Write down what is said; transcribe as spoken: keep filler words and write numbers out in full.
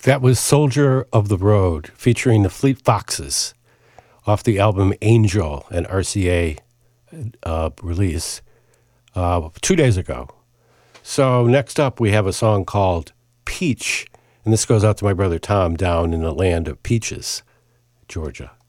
That was Soldier of the Road, featuring the Fleet Foxes, off the album Angel, an R C A uh, release, uh, two days ago. So next up, we have a song called Peach, and this goes out to my brother Tom down in the land of peaches, Georgia.